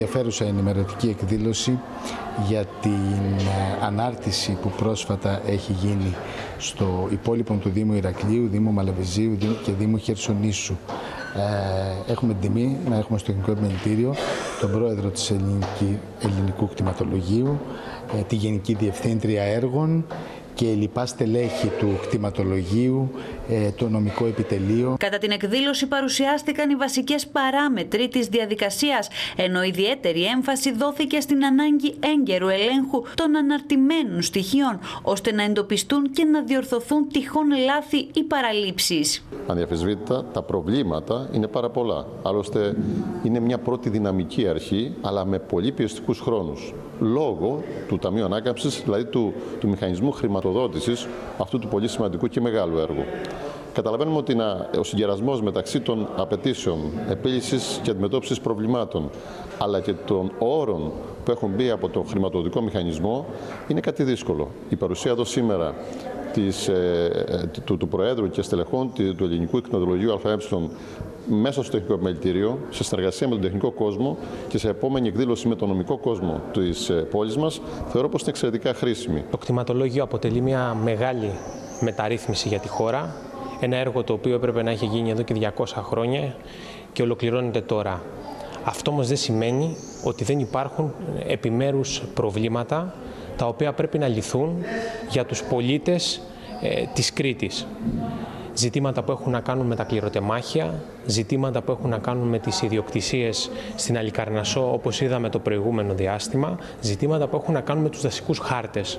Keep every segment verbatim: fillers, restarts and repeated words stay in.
Ενδιαφέρουσα ενημερωτική εκδήλωση για την ανάρτηση που πρόσφατα έχει γίνει στο υπόλοιπο του Δήμου Ηρακλείου, Δήμου Μαλαβιζίου και Δήμου Χερσονήσου. Έχουμε την τιμή να έχουμε στο Τεχνικό Επιμελητήριο τον πρόεδρο της Ελληνική, Ελληνικού Κτηματολογίου, τη Γενική Διευθύντρια Έργων και λοιπά στελέχη του κτηματολογίου, το νομικό επιτελείο. Κατά την εκδήλωση παρουσιάστηκαν οι βασικές παράμετροι της διαδικασίας, ενώ ιδιαίτερη έμφαση δόθηκε στην ανάγκη έγκαιρου ελέγχου των αναρτημένων στοιχείων, ώστε να εντοπιστούν και να διορθωθούν τυχόν λάθη ή παραλήψεις. Αδιαφεσβήτητα, τα προβλήματα είναι πάρα πολλά. Άλλωστε, είναι μια πρώτη δυναμική αρχή, αλλά με πολύ πιεστικούς χρόνους. Λόγω του Ταμείου Ανάκαμψης, δηλαδή του, του μηχανισμού χρηματοδότησης αυτού του πολύ σημαντικού και μεγάλου έργου. Καταλαβαίνουμε ότι ο συγκερασμός μεταξύ των απαιτήσεων επίλυσης και αντιμετώπισης προβλημάτων, αλλά και των όρων που έχουν μπει από τον χρηματοδοτικό μηχανισμό, είναι κάτι δύσκολο. Η παρουσία εδώ σήμερα της, ε, του, του Προέδρου και στελεχών του Ελληνικού Κτηματολογίου ΑΕ μέσα στο Τεχνικό Επιμελητήριο, σε συνεργασία με τον τεχνικό κόσμο και σε επόμενη εκδήλωση με τον νομικό κόσμο της πόλης μας, θεωρώ πως είναι εξαιρετικά χρήσιμη. Το κτηματολόγιο αποτελεί μια μεγάλη μεταρρύθμιση για τη χώρα. Ένα έργο το οποίο έπρεπε να έχει γίνει εδώ και διακόσια χρόνια και ολοκληρώνεται τώρα. Αυτό όμως δεν σημαίνει ότι δεν υπάρχουν επιμέρους προβλήματα τα οποία πρέπει να λυθούν για τους πολίτες ε, της Κρήτης. Ζητήματα που έχουν να κάνουν με τα κληροτεμάχια, ζητήματα που έχουν να κάνουν με τις ιδιοκτησίες στην Αλικαρνασσό, όπως είδαμε το προηγούμενο διάστημα, ζητήματα που έχουν να κάνουν με τους δασικούς χάρτες.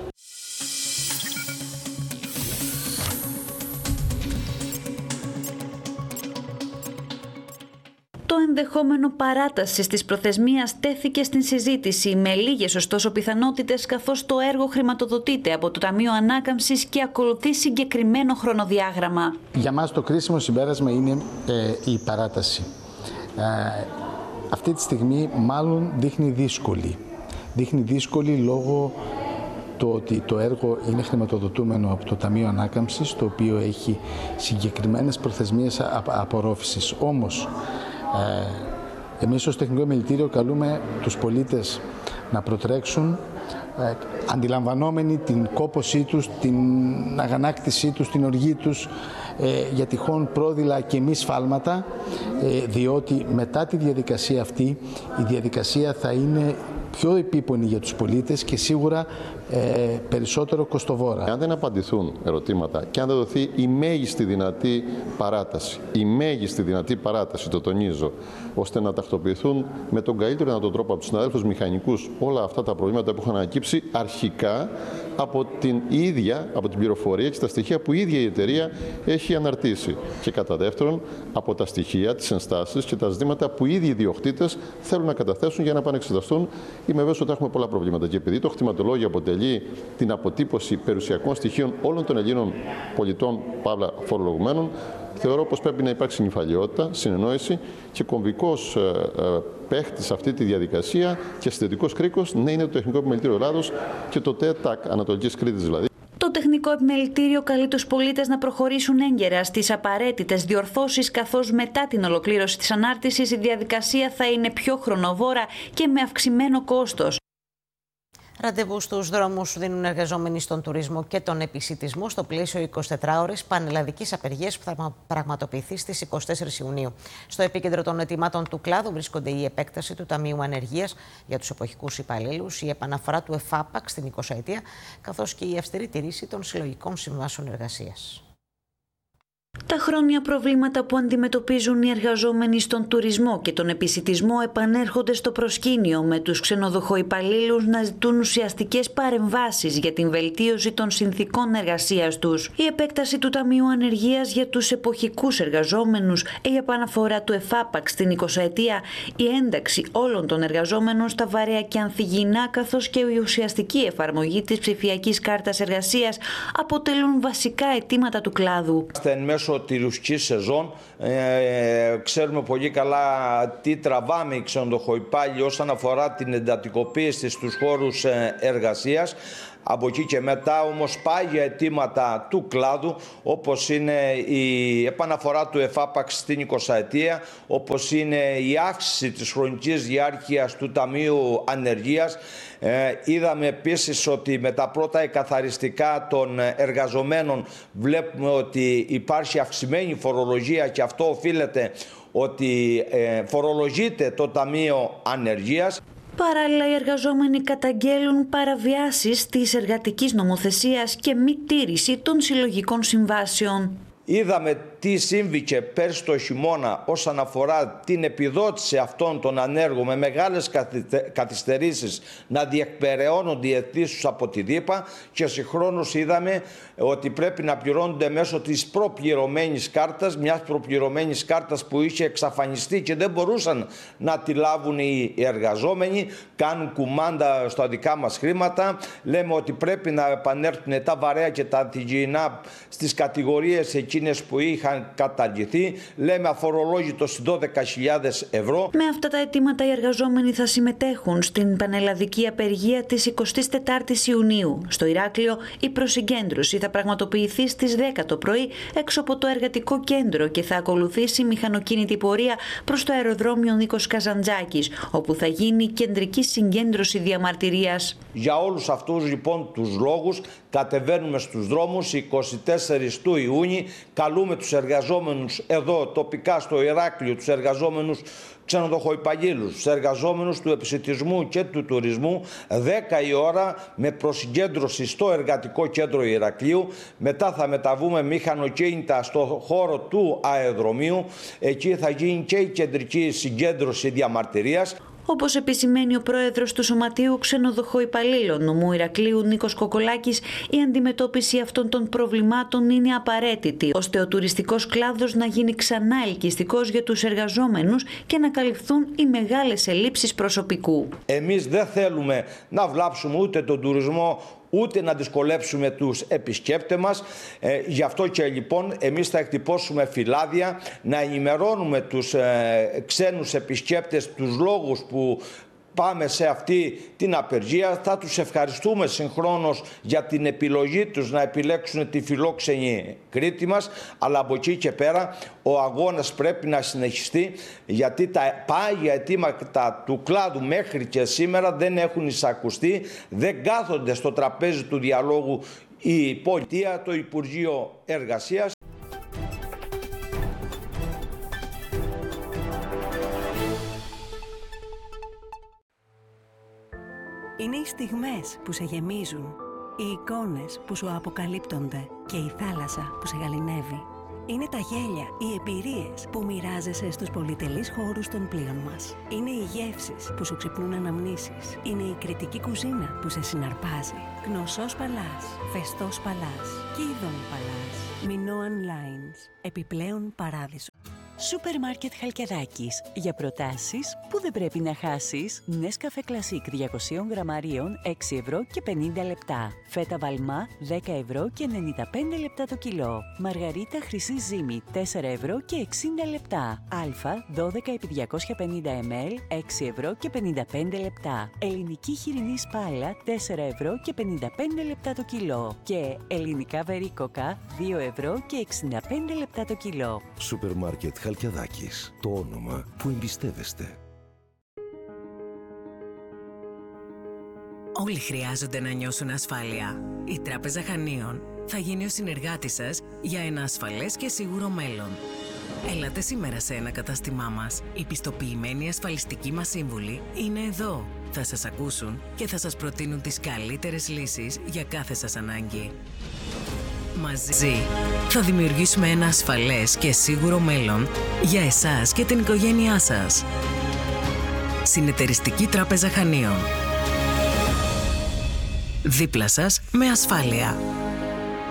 Το ενδεχόμενο παράτασης της προθεσμίας τέθηκε στην συζήτηση, με λίγες ωστόσο πιθανότητες, καθώς το έργο χρηματοδοτείται από το Ταμείο Ανάκαμψης και ακολουθεί συγκεκριμένο χρονοδιάγραμμα. Για μας το κρίσιμο συμπέρασμα είναι ε, η παράταση. Ε, αυτή τη στιγμή μάλλον δείχνει δύσκολη. Δείχνει δύσκολη λόγω το ότι το έργο είναι χρηματοδοτούμενο από το Ταμείο Ανάκαμψης, το οποίο έχει συγκεκριμένες προθεσμίες απορρόφησης. Όμως, Ε, εμείς ως Τεχνικό Επιμελητήριο καλούμε τους πολίτες να προτρέξουν, ε, αντιλαμβανόμενοι την κόπωσή τους, την αγανάκτησή τους, την οργή τους ε, για τυχόν πρόδειλα και μη σφάλματα, ε, διότι μετά τη διαδικασία αυτή η διαδικασία θα είναι πιο επίπονη για τους πολίτες και σίγουρα ε, περισσότερο κοστοβόρα. Αν δεν απαντηθούν ερωτήματα και αν δεν δοθεί η μέγιστη δυνατή παράταση, η μέγιστη δυνατή παράταση, το τονίζω, ώστε να τακτοποιηθούν με τον καλύτερο δυνατό τρόπο από τους συναδέλφους μηχανικούς όλα αυτά τα προβλήματα που έχουν ανακύψει αρχικά από την ίδια, από την πληροφορία και τα στοιχεία που η ίδια η εταιρεία έχει αναρτήσει. Και κατά δεύτερον, από τα στοιχεία, τις ενστάσεις και τα ζητήματα που οι ίδιοι ιδιοκτήτες θέλουν να καταθέσουν για να επανεξεταστούν. Είμαι βέβαιος ότι έχουμε πολλά προβλήματα. Και επειδή το κτηματολόγιο αποτελεί την αποτύπωση περιουσιακών στοιχείων όλων των Ελλήνων πολιτών, παύλα φορολογουμένων, θεωρώ πως πρέπει να υπάρξει νυφαλιότητα, συνεννόηση και κομβικός ε, ε, παίχτης σε αυτή τη διαδικασία και συνδετικός κρίκος να είναι το Τεχνικό Επιμελητήριο Ελλάδος και το ΤΕΤΑΚ Ανατολικής Κρήτης δηλαδή. Το Τεχνικό Επιμελητήριο καλεί τους πολίτες να προχωρήσουν έγκαιρα στις απαραίτητες διορθώσεις, καθώς μετά την ολοκλήρωση της ανάρτησης η διαδικασία θα είναι πιο χρονοβόρα και με αυξημένο κόστος. Ραντεβού στους δρόμους δίνουν εργαζόμενοι στον τουρισμό και τον επισιτισμό στο πλαίσιο εικοσιτετράωρης πανελλαδικής απεργίας που θα πραγματοποιηθεί στις εικοστή τέταρτη Ιουνίου. Στο επίκεντρο των αιτημάτων του κλάδου βρίσκονται η επέκταση του Ταμείου Ανεργίας για τους εποχικούς υπαλλήλους, η επαναφορά του ΕΦΑΠΑΚ στην εικοσαετία, καθώς και η αυστηρή τήρηση των συλλογικών συμβάσεων εργασίας. Τα χρόνια προβλήματα που αντιμετωπίζουν οι εργαζόμενοι στον τουρισμό και τον επισιτισμό επανέρχονται στο προσκήνιο, με τους ξενοδοχοϊπαλλήλους να ζητούν ουσιαστικές παρεμβάσεις για την βελτίωση των συνθηκών εργασίας τους. Η επέκταση του Ταμείου Ανεργίας για τους εποχικούς εργαζόμενους, η επαναφορά του ΕΦΑΠΑΚ στην εικοσαετία, η ένταξη όλων των εργαζόμενων στα βαρέα και ανθυγιεινά, καθώς και η ουσιαστική εφαρμογή της ψηφιακής κάρτας εργασίας αποτελούν βασικά αιτήματα του κλάδου. Μέσω τη ρουσική σεζόν ε, ξέρουμε πολύ καλά τι τραβάμε οι ξενοδοχοϊπάλληλοι όσον αφορά την εντατικοποίηση στους χώρους ε, εργασίας. Από εκεί και μετά όμως πάγια αιτήματα του κλάδου, όπως είναι η επαναφορά του ΕΦΑΠΑΞ στην εικοσαετία, όπως είναι η αύξηση της χρονικής διάρκειας του Ταμείου Ανεργίας. Ε, είδαμε επίσης ότι με τα πρώτα εκαθαριστικά των εργαζομένων βλέπουμε ότι υπάρχει αυξημένη φορολογία και αυτό οφείλεται ότι ε, φορολογείται το Ταμείο Ανεργίας. Παράλληλα, οι εργαζόμενοι καταγγέλουν παραβιάσεις της εργατικής νομοθεσίας και μη τήρηση των συλλογικών συμβάσεων. Είδαμε τι σύμβηκε πέρσι το χειμώνα όσον αφορά την επιδότηση αυτών των ανέργων με μεγάλες καθυστερήσεις να διεκπεραιώνονται οι αιτήσεις από τη ΔΥΠΑ και συγχρόνως είδαμε ότι πρέπει να πληρώνονται μέσω της προπληρωμένης κάρτας, μιας προπληρωμένης κάρτας που είχε εξαφανιστεί και δεν μπορούσαν να τη λάβουν οι εργαζόμενοι. Κάνουν κουμάντα στα δικά μας χρήματα. Λέμε ότι πρέπει να επανέλθουν τα βαρέα και τα αντιγυηνά στις κατηγορίες εκείνες που είχαν καταργηθεί. Λέμε αφορολόγητο στις δώδεκα χιλιάδες ευρώ. Με αυτά τα αιτήματα οι εργαζόμενοι θα συμμετέχουν στην πανελλαδική απεργία της εικοστής τετάρτης Ιουνίου. Στο Ηράκλειο η προσυγκέντρωση θα πραγματοποιηθεί στις δέκα το πρωί έξω από το εργατικό κέντρο και θα ακολουθήσει μηχανοκίνητη πορεία προς το αεροδρόμιο Νίκος Καζαντζάκης, όπου θα γίνει κεντρική συγκέντρωση διαμαρτυρίας. Για όλους αυτούς λοιπόν τους λόγους κατεβαίνουμε στους δρόμους εικοστή τέταρτη του Ιούνιου. Καλούμε τους εργαζόμενους εδώ τοπικά στο Ηράκλειο, τους εργαζόμενους ξενοδοχοϊπαλλήλους, τους εργαζόμενους του επισιτισμού και του τουρισμού, δέκα η ώρα με προσυγκέντρωση στο εργατικό κέντρο Ηρακλείου. Μετά θα μεταβούμε μηχανοκίνητα στο χώρο του αεροδρομίου. Εκεί θα γίνει και η κεντρική συγκέντρωση διαμαρτυρίας. Όπως επισημαίνει ο πρόεδρος του Σωματείου Ξενοδοχοϊπαλλήλων νομού Ηρακλείου Νίκος Κοκολάκης, η αντιμετώπιση αυτών των προβλημάτων είναι απαραίτητη, ώστε ο τουριστικός κλάδος να γίνει ξανά ελκυστικός για τους εργαζόμενους και να καλυφθούν οι μεγάλες ελλείψεις προσωπικού. Εμείς δεν θέλουμε να βλάψουμε ούτε τον τουρισμό, ούτε να δυσκολέψουμε τους επισκέπτες μας. Ε, γι' αυτό και λοιπόν εμείς θα εκτυπώσουμε φυλάδια να ενημερώνουμε τους ε, ξένους επισκέπτες τους λόγους που πάμε σε αυτή την απεργία. Θα τους ευχαριστούμε συγχρόνως για την επιλογή τους να επιλέξουν τη φιλόξενη Κρήτη μας, αλλά από εκεί και πέρα ο αγώνας πρέπει να συνεχιστεί, γιατί τα πάγια αιτήματα του κλάδου μέχρι και σήμερα δεν έχουν εισακουστεί, δεν κάθονται στο τραπέζι του διαλόγου η πολιτεία, το Υπουργείο Εργασίας. Είναι οι στιγμές που σε γεμίζουν, οι εικόνες που σου αποκαλύπτονται και η θάλασσα που σε γαληνεύει. Είναι τα γέλια, οι εμπειρίες που μοιράζεσαι στους πολυτελείς χώρους των πλοίων μας. Είναι οι γεύσεις που σου ξυπνούν αναμνήσεις. Είναι η κριτική κουζίνα που σε συναρπάζει. Γνωσός Παλάς, Φεστός Παλάς, Κίδων Παλάς, Minoan Lines, επιπλέον παράδεισο. Σούπερ Μάρκετ Χαλκιδάκης. Για προτάσεις που δεν πρέπει να χάσεις. Νέσκαφε Κλασίκ διακόσια γραμμαρίων έξι ευρώ και πενήντα λεπτά. Φέτα Βαλμά δέκα ευρώ και ενενήντα πέντε λεπτά το κιλό. Μαργαρίτα Χρυσή Ζύμη τέσσερα ευρώ και εξήντα λεπτά. Αλφα δώδεκα επί διακόσια πενήντα μιλιλίτρα έξι ευρώ και πενήντα πέντε λεπτά. Ελληνική χοιρινή σπάλα τέσσερα ευρώ και πενήντα πέντε λεπτά το κιλό. Και ελληνικά βερίκοκα δύο ευρώ και εξήντα πέντε λεπτά το κιλό. Σούπερ Μάρκετ Χαλκιδάκης, το όνομα που εμπιστεύεστε. Όλοι χρειάζονται να νιώσουν ασφάλεια. Η Τράπεζα Χανίων θα γίνει ο συνεργάτης σας για ένα ασφαλές και σίγουρο μέλλον. Έλατε σήμερα σε ένα κατάστημά μας. Οι πιστοποιημένοι ασφαλιστικοί μας σύμβουλοι είναι εδώ. Θα σας ακούσουν και θα σας προτείνουν τις καλύτερες λύσεις για κάθε σας ανάγκη. Μαζί θα δημιουργήσουμε ένα ασφαλές και σίγουρο μέλλον για εσάς και την οικογένειά σας. Συνεταιριστική Τράπεζα Χανίων. Δίπλα σας με ασφάλεια.